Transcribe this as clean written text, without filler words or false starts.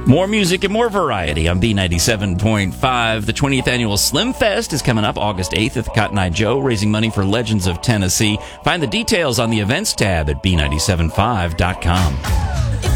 More music and more variety on B97.5. The 20th annual Slim Fest is coming up August 8th at the Cotton Eye Joe, raising money for Legends of Tennessee. Find the details on the events tab at B975.com.